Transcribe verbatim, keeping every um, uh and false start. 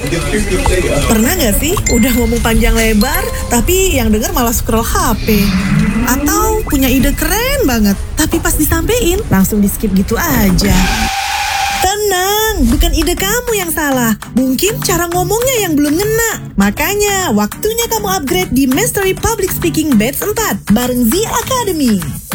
Pernah gak sih udah ngomong panjang lebar, tapi yang denger malah scroll H P? Atau punya ide keren banget, tapi pas disampein langsung di skip gitu aja? Tenang, bukan ide kamu yang salah. Mungkin cara ngomongnya yang belum ngena. Makanya, waktunya kamu upgrade di Mastery Public Speaking Batch empat bareng Z Academy.